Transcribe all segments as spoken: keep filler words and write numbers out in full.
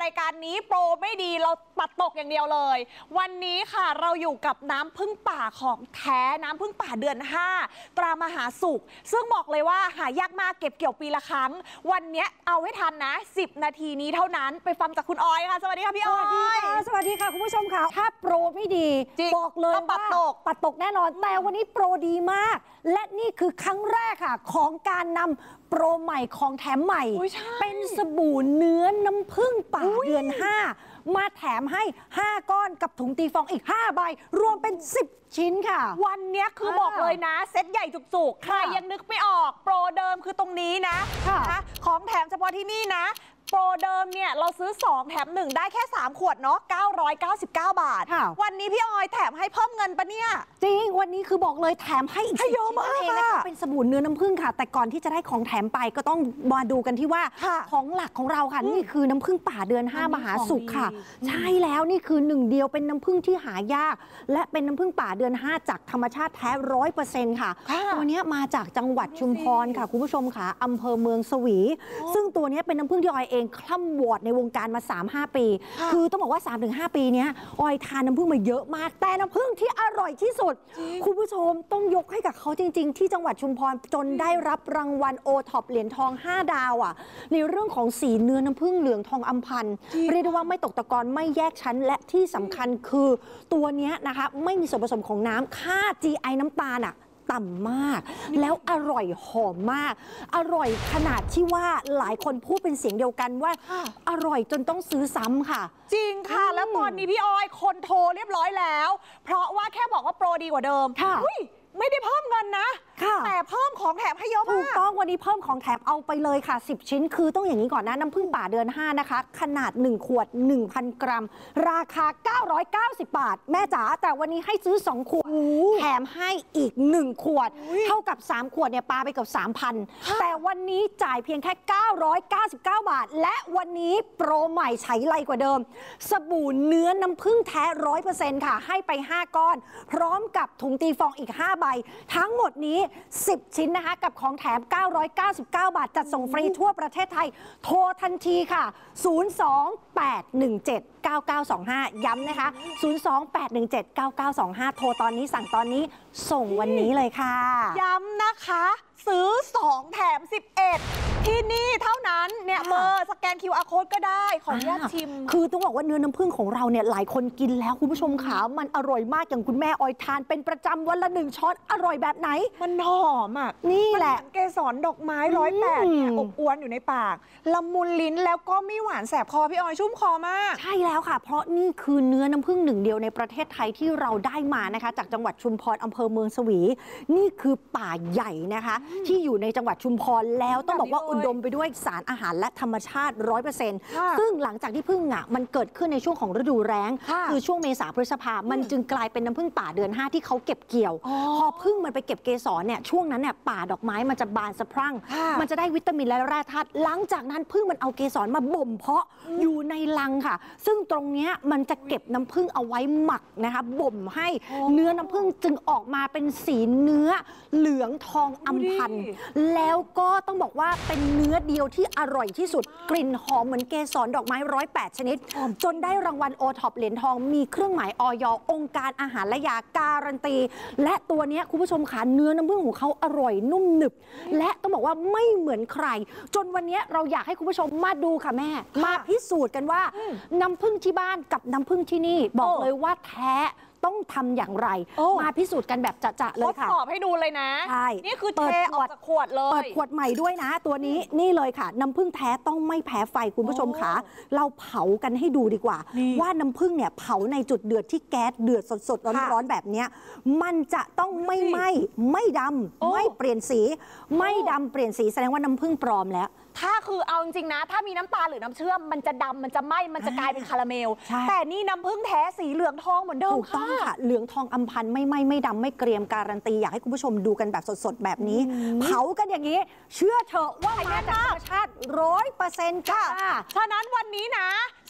ายการนี้โปรไม่ดีเราปัดตกอย่างเดียวเลยวันนี้ค่ะเราอยู่กับน้ำผึ้งป่าของแท้น้ำผึ้งป่าเดือนห้าตรามหาสุขซึ่งบอกเลยว่าหายากมากเก็บเกี่ยวปีละครั้งวันนี้เอาให้ทันนะสิบนาทีนี้เท่านั้นไปฟังจากคุณออยค่ะสวัสดีค่ะพี่ออยสวัสดีค่ะคุณผู้ชมค่ะถ้าโปรไม่ดีบอกเลยว่าปัดตกปัดตกแน่นอนแต่วันนี้โปรดีมากและนี่คือครั้งแรกค่ะของการนำโปรใหม่ของแถมใหม่เป็นสบู่เนื้อน้ำผึ้งป่าเดือนห้ามาแถมให้ห้าก้อนกับถุงตีฟองอีกห้าใบรวมเป็นสิบชิ้นค่ะวันนี้คือบอกเลยนะเซ็ตใหญ่จุกๆใครยังนึกไม่ออกโปรเดิมคือตรงนี้นะนะของแถมเฉพาะที่นี่นะโปรเดิมเนี่ยเราซื้อสองแถมหนึ่งได้แค่สามขวดเนาะเก้าร้อยเก้าสิบเก้าบาทวันนี้พี่ออยแถมให้เพิ่มเงินปะเนี่ยจริงวันนี้คือบอกเลยแถมให้อีกเยอะมากเองนะคะเป็นสบู่เนื้อน้ำผึ้งค่ะแต่ก่อนที่จะได้ของแถมไปก็ต้องมาดูกันที่ว่าของหลักของเราค่ะนี่คือน้ำผึ้งป่าเดือนห้ามหาสุขค่ะใช่แล้วนี่คือหนึ่งเดียวเป็นน้ำผึ้งที่หายากและเป็นน้ำผึ้งป่าเดือนห้าจากธรรมชาติแท้ร้อยเปอร์เซ็นต์ค่ะตัวนี้มาจากจังหวัดชุมพรค่ะคุณผู้ชมค่ะอำเภอเมืองสวีซึ่งตัวนี้เป็นน้ำผึ้งที่ออยเองคล่ำวอดในวงการมา สามถึงห้า ปีคือต้องบอกว่า สามถึงห้า ปีนี้ออยทานน้ำผึ้งมาเยอะมากแต่น้ำผึ้งที่อร่อยที่สุดคุณผู้ชมต้องยกให้กับเขาจริงๆที่จังหวัดชุมพรจนได้รับรางวัลโอท็อปเหรียญทองห้าดาวอ่ะในเรื่องของสีเนื้อน้ำผึ้งเหลืองทองอัมพันธ์เรียกได้ว่าไม่ตกตะกอนไม่แยกชั้นและที่สำคัญคือตัวนี้นะคะไม่มีส่วนผสมของน้ำค่า จี ไอ น้ำตาลอ่ะต่ำมากแล้วอร่อยหอมมากอร่อยขนาดที่ว่าหลายคนพูดเป็นเสียงเดียวกันว่าอร่อยจนต้องซื้อซ้ำค่ะจริงค่ะแล้วตอนนี้พี่ออยคนโทรเรียบร้อยแล้วเพราะว่าแค่บอกว่าโปรดีกว่าเดิมไม่ได้เพิ่มเงินนะแต่เพิ่มของแถมให้เยอะมากถูกต้องวันนี้เพิ่มของแถมเอาไปเลยค่ะสิบชิ้นคือต้องอย่างนี้ก่อนนะน้ำผึ้งป่าเดือนห้านะคะขนาดหนึ่งขวด หนึ่งพัน กรัมราคาเก้าร้อยเก้าสิบบาทแม่จ๋าแต่วันนี้ให้ซื้อสองขวดแถมให้อีกหนึ่งขวดเท่ากับสามขวดเนี่ยปาไปกับ สามพัน แต่วันนี้จ่ายเพียงแค่เก้าร้อยเก้าสิบเก้าบาทและวันนี้โปรใหม่ใช้ไรกว่าเดิมสบู่เนื้อน้ำผึ้งแท้ ร้อยเปอร์เซ็นต์ ค่ะให้ไปห้าก้อนพร้อมกับถุงตีฟองอีกห้าใบทั้งหมดนี้สิบชิ้นนะคะกับของแถมเก้าร้อยเก้าสิบเก้าบาทจัดส่งฟรีทั่วประเทศไทยโทรทันทีค่ะศูนย์ สอง แปด หนึ่ง เจ็ด เก้า เก้า สอง ห้าย้ำนะคะศูนย์ สอง แปด หนึ่ง เจ็ด เก้า เก้า สอง ห้าโทรตอนนี้สั่งตอนนี้ส่งวันนี้เลยค่ะย้ำนะคะซื้อสองแถมสิบเอ็ดที่นี่เท่านั้นเนี่ยเบอร์สแกน คิว อาร์ Code ก็ได้ขออนุญาตชิมคือต้องบอกว่าเนื้อน้ำผึ้งของเราเนี่ยหลายคนกินแล้วคุณผู้ชมขามันอร่อยมากอย่างคุณแม่ออยทานเป็นประจำวันละหนึ่งช้อนอร่อยแบบไหนมันหอมอ่ะนี่แหละเกสรดอกไม้ร้อยแปดเนี่ยอบอวนอยู่ในปากละมุนลิ้นแล้วก็ไม่หวานแสบคอพี่ออยชุ่มคอมากใช่แล้วค่ะเพราะนี่คือเนื้อน้ำผึ้งหนึ่งเดียวในประเทศไทยที่เราได้มานะคะจากจังหวัดชุมพรอำเภอเมืองสวีนี่คือป่าใหญ่นะคะที่อยู่ในจังหวัดชุมพรแล้วต้องบอกว่าอุดมไปด้วยสารอาหารและธรรมชาติ ร้อยเปอร์เซ็นต์ ซึ่งหลังจากที่ผึ้งอ่ะมันเกิดขึ้นในช่วงของฤดูแล้งคือช่วงเมษาพฤษภามันจึงกลายเป็นน้ำผึ้งป่าเดือนห้าที่เขาเก็บเกี่ยวพอผึ้งมันไปเก็บเกสรเนี่ยช่วงนั้นเนี่ยป่าดอกไม้มันจะบานสะพรั่งมันจะได้วิตามินและแร่ธาตุหลังจากนั้นผึ้งมันเอาเกสรมาบ่มเพาะอยู่ในรังค่ะซึ่งตรงนี้มันจะเก็บน้ำผึ้งเอาไว้หมักนะคะบ่มให้เนื้อน้ำผึ้งจึงออกมาเป็นสีเนื้อเหลืองทองอำพันธ์แล้วก็ต้องบอกว่าเป็นเนื้อเดียวที่อร่อยที่สุดกลิ่นหอมเหมือนเกสรดอกไม้ร้อยแปดชนิดจนได้รางวัลโอท็อปเหรียญทองมีเครื่องหมายอย.องค์การอาหารและยาการันตีและตัวนี้คุณผู้ชมค่ะเนื้อน้ำผึ้งของเขาอร่อยนุ่มหนึบและต้องบอกว่าไม่เหมือนใครจนวันนี้เราอยากให้คุณผู้ชมมาดูค่ะแม่มาพิสูจน์กันว่าน้ำผึ้งที่บ้านกับน้ำผึ้งที่นี่บอกเลยว่าแท้ต้องทำอย่างไรมาพิสูจน์กันแบบจะๆเลยค่ะทดสอบให้ดูเลยนะใช่นี่คือเทออกจากขวดเลยเปิดขวดใหม่ด้วยนะตัวนี้นี่เลยค่ะน้ำผึ้งแท้ต้องไม่แพ้ไฟคุณผู้ชมค่ะเราเผากันให้ดูดีกว่าว่าน้ำผึ้งเนี่ยเผาในจุดเดือดที่แก๊สเดือดสดๆร้อนๆแบบนี้มันจะต้องไม่ไหม้ไม่ดำไม่เปลี่ยนสีไม่ดำเปลี่ยนสีแสดงว่าน้ำผึ้งปลอมแล้วถ้าคือเอาจริงๆนะถ้ามีน้ำตาลหรือน้ำเชื่อมมันจะดำมันจะไหม้มันจะกลายเป็นคาราเมลแต่นี่น้ำผึ้งแท้สีเหลืองทองเหมือนเดิมถูกต้องค่ะเหลืองทองอำพันธ์ไม่ไหม้ไม่ดำไม่เกรียมการันตีอยากให้คุณผู้ชมดูกันแบบสดๆแบบนี้เผากันอย่างนี้เชื่อเถอะว่ามาจากธรรมชาติร้อยเปอร์เซ็นต์ค่ะฉะนั้นวันนี้นะ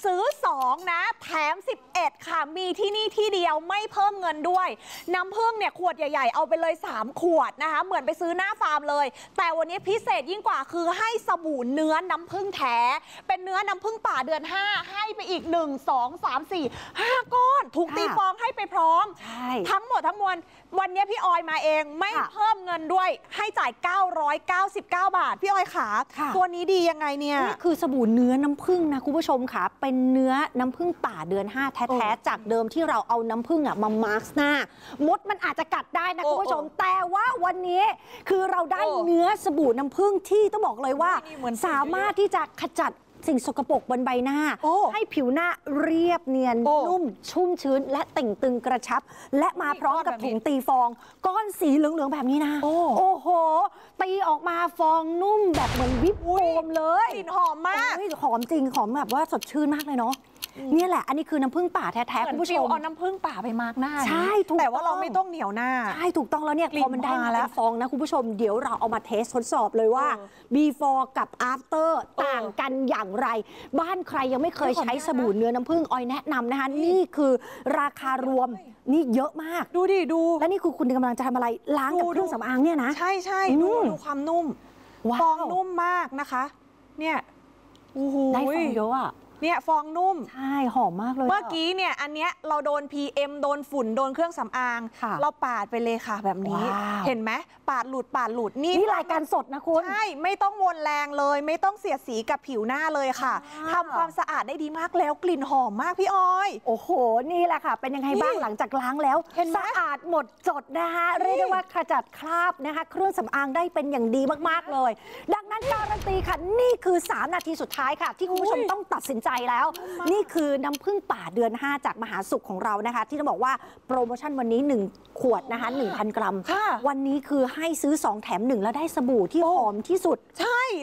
ซื้อสองนะแถมสิบเอ็ดค่ะมีที่นี่ที่เดียวไม่เพิ่มเงินด้วยน้ำผึ้งเนี่ยขวดใหญ่ๆเอาไปเลยสามขวดนะคะเหมือนไปซื้อหน้าฟาร์มเลยแต่วันนี้พิเศษยิ่งกว่าคือให้สบู่เนื้อน้ำผึ้งแท้เป็นเนื้อน้ำผึ้งป่าเดือนห้าให้ไปอีกหนึ่ง สอง สาม สี่ ห้าก้อนถูกตีฟองให้ไปพร้อมทั้งหมดทั้งมวลวันนี้พี่ออยมาเองไม่เพิ่มเงินด้วยให้จ่ายเก้าร้อยเก้าสิบเก้าบาทพี่ออยขาตัวนี้ดียังไงเนี่ยนี่คือสบู่เนื้อน้ำผึ้งนะคุณผู้ชมค่ะเป็นเนื้อน้ำผึ้งป่าเดือนห้าแท้ๆจากเดิมที่เราเอาน้ำผึ้งอ่ะมามาร์กหน้ามดมันอาจจะกัดได้นะคุณผู้ชมแต่ว่าวันนี้คือเราได้เนื้อสบู่น้ำผึ้งที่ต้องบอกเลยว่าสามารถที่จะขจัดสิ่งสกปรกบนใบหน้าให้ผิวหน้าเรียบเนียนนุ่มชุ่มชื้นและเต่งตึงกระชับและมาพร้อมกับถุงตีฟองก้อนสีเหลืองๆแบบนี้นะโอ้โหตีออกมาฟองนุ่มแบบเหมือนวิปโฟมเลยกลิ่นหอมมากหอมจริงหอมแบบว่าสดชื่นมากเลยเนาะนี่แหละอันนี้คือน้ำผึ้งป่าแท้ๆคุณผู้ชมเอาน้ำผึ้งป่าไปมาร์กหน้าใช่ถูกแต่ว่าเราไม่ต้องเหนียวหน้าใช่ถูกต้องแล้วเนี่ยพอมันได้มาแล้วฟองนะคุณผู้ชมเดี๋ยวเราเอามาเทสทดสอบเลยว่า before กับ after ต่างกันอย่างไรบ้านใครยังไม่เคยใช้สบู่เนื้อน้ำผึ้งออยแนะนำนะคะนี่คือราคารวมนี่เยอะมากดูดิดูและนี่คือคุณกำลังจะทำอะไรล้างกับเครื่องสำอางเนี่ยนะใช่ใช่ดูดูความนุ่มฟองนุ่มมากนะคะเนี่ยได้ฟองเยอะอะเนี่ยฟองนุ่มใช่หอมมากเลยเมื่อกี้เนี่ยอันเนี้ยเราโดน พี เอ็ม โดนฝุ่นโดนเครื่องสำอางเราปาดไปเลยค่ะแบบนี้เห็นไหมปาดหลุดปาดหลุดนี่นี่รายการสดนะคุณใช่ไม่ต้องวนแรงเลยไม่ต้องเสียดสีกับผิวหน้าเลยค่ะทำความสะอาดได้ดีมากแล้วกลิ่นหอมมากพี่ออยโอ้โหนี่แหละค่ะเป็นยังไงบ้างหลังจากล้างแล้วสะอาดหมดจดนะคะเรียกได้ว่าขจัดคราบนะคะเครื่องสำอางได้เป็นอย่างดีมากๆเลยดังนั้นการันตีค่ะนี่คือสามนาทีสุดท้ายค่ะที่คุณผู้ชมต้องตัดสินใจแล้วนี่คือน้ำผึ้งป่าเดือนห้าจากมหาสุขของเรานะคะที่จะบอกว่าโปรโมชั่นวันนี้หนึ่งขวดนะคะ หนึ่งพัน กรัมวันนี้คือให้ซื้อสองแถมหนึ่งแล้วได้สบู่ที่หอมที่สุดใช่